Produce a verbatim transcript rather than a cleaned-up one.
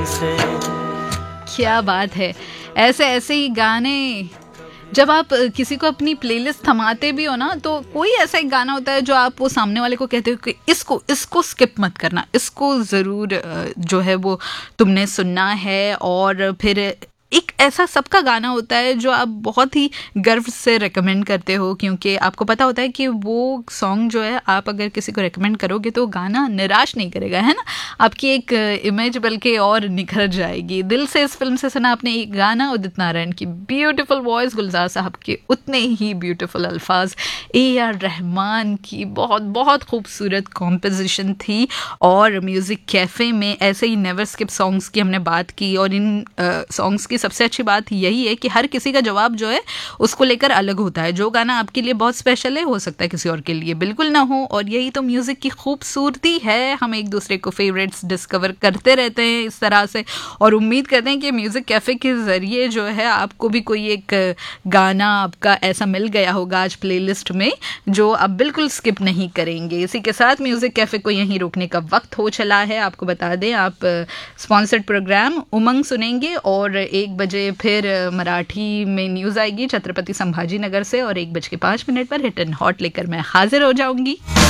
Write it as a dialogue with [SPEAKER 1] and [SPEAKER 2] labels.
[SPEAKER 1] से।
[SPEAKER 2] क्या बात है। ऐसे ऐसे ही गाने जब आप किसी को अपनी प्लेलिस्ट थमाते भी हो ना, तो कोई ऐसा एक गाना होता है जो आप वो सामने वाले को कहते हो कि इसको इसको स्किप मत करना, इसको ज़रूर जो है वो तुमने सुनना है। और फिर एक ऐसा सबका गाना होता है जो आप बहुत ही गर्व से रेकमेंड करते हो, क्योंकि आपको पता होता है कि वो सॉन्ग जो है आप अगर किसी को रेकमेंड करोगे तो गाना निराश नहीं करेगा, है ना। आपकी एक इमेज बल्कि और निखर जाएगी। दिल से इस फिल्म से सुना आपने एक गाना, उदित नारायण की ब्यूटीफुल वॉइस, गुलजार साहब के उतने ही ब्यूटीफुल अल्फाज, ए आर रहमान की बहुत बहुत खूबसूरत कॉम्पोजिशन थी। और म्यूज़िक कैफ़े में ऐसे ही नेवर स्किप सॉन्ग्स की हमने बात की, और इन सॉन्ग्स की सबसे अच्छी बात यही है कि हर किसी का जवाब जो है उसको लेकर अलग होता है। जो गाना आपके लिए बहुत स्पेशल है हो सकता है किसी और के लिए बिल्कुल ना हो, और यही तो म्यूज़िक की खूबसूरती है। हम एक दूसरे को फेवरेट्स डिस्कवर करते रहते हैं इस तरह से, और उम्मीद करते हैं कि म्यूज़िक कैफ़े के ज़रिए जो है आपको भी कोई एक गाना आपका ऐसा मिल गया होगा आज प्लेलिस्ट में जो आप बिल्कुल स्किप नहीं करेंगे। इसी के साथ म्यूज़िक कैफ़े को यहीं रोकने का वक्त हो चला है। आपको बता दें आप स्पॉन्सर्ड प्रोग्राम उमंग सुनेंगे, और एक बजे फिर मराठी में न्यूज़ आएगी छत्रपति संभाजी नगर से, और एक बज के पाँच मिनट पर हिट एंड हॉट लेकर मैं हाजिर हो जाऊंगी।